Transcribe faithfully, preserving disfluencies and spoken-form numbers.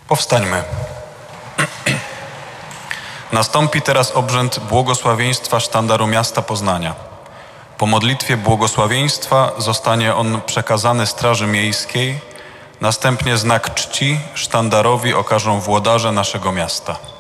Powstańmy. Nastąpi teraz obrzęd błogosławieństwa sztandaru miasta Poznania. Po modlitwie błogosławieństwa zostanie on przekazany Straży Miejskiej, następnie znak czci sztandarowi okażą włodarze naszego miasta.